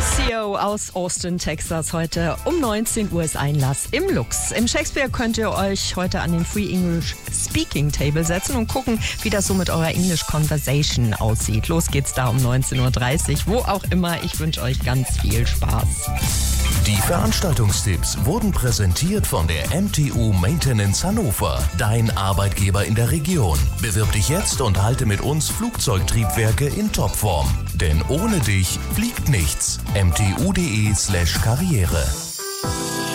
Lucio aus Austin, Texas. Heute um 19 Uhr ist Einlass im Lux. Im Shakespeare könnt ihr euch heute an den Free English Speaking Table setzen und gucken, wie das so mit eurer English Conversation aussieht. Los geht's da um 19.30 Uhr, wo auch immer. Ich wünsche euch ganz viel Spaß. Die Veranstaltungstipps wurden präsentiert von der MTU Maintenance Hannover, dein Arbeitgeber in der Region. Bewirb dich jetzt und halte mit uns Flugzeugtriebwerke in Topform. Denn ohne dich fliegt nichts. mtu.de/Karriere